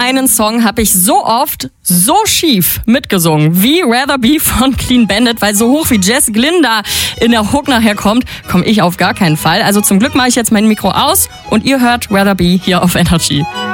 einen Song habe ich so oft so schief mitgesungen wie Rather Be von Clean Bandit, weil so hoch wie Jess Glynn da in der Hook nachher kommt, komme ich auf gar keinen Fall. Also zum Glück mache ich jetzt mein Mikro aus und ihr hört Rather Be hier auf Energy.